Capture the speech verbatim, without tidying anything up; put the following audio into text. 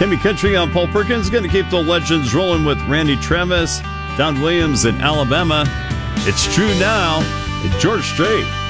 Hemi Country on Paul Perkins. Going to keep the legends rolling with Randy Travis, Don Williams in Alabama. It's True Now, and George Strait.